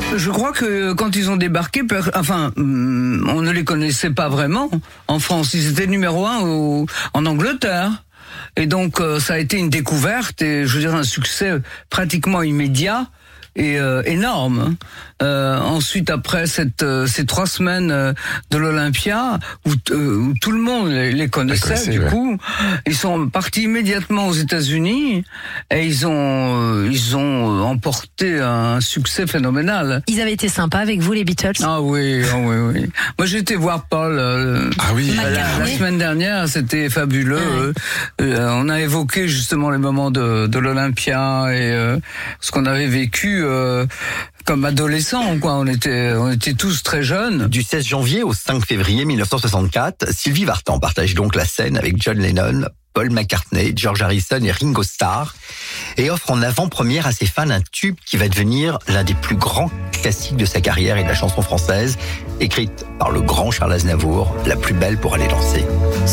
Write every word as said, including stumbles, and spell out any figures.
Je crois que quand ils ont débarqué, enfin, on ne les connaissait pas vraiment en France. Ils étaient numéro un au, en Angleterre. Et donc, ça a été une découverte et, je veux dire, un succès pratiquement immédiat et euh, énorme. Euh, ensuite, après cette, euh, ces trois semaines euh, de l'Olympia, où, euh, où tout le monde les, les connaissait, connaissait du ouais. coup, ils sont partis immédiatement aux États-Unis et ils ont, euh, ils ont emporté un succès phénoménal. Ils avaient été sympas avec vous, les Beatles? Ah oui, oh oui, oui. Moi, j'ai été voir Paul euh, ah oui. la, la semaine dernière, c'était fabuleux. Ah oui. euh, on a évoqué justement les moments de, de l'Olympia et euh, ce qu'on avait vécu euh, comme adolescents, quoi. On était, on était tous très jeunes. Du seize janvier au cinq février mille neuf cent soixante-quatre, Sylvie Vartan partage donc la scène avec John Lennon, Paul McCartney, George Harrison et Ringo Starr et offre en avant-première à ses fans un tube qui va devenir l'un des plus grands classiques de sa carrière et de la chanson française, écrite par le grand Charles Aznavour, La plus belle pour aller danser.